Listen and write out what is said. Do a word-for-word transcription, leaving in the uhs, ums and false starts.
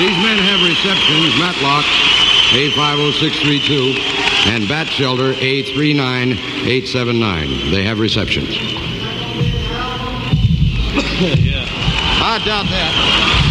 These men have receptions. Matlock, eight five zero six three two, and Bat Shelter, eight three nine eight seven nine. They have receptions. Yeah. I doubt that.